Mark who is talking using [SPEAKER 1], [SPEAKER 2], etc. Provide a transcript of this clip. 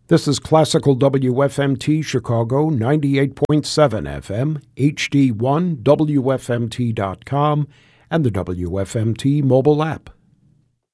[SPEAKER 1] This is Classical WFMT Chicago 98.7 FM, HD1, WFMT.com, and the WFMT mobile app.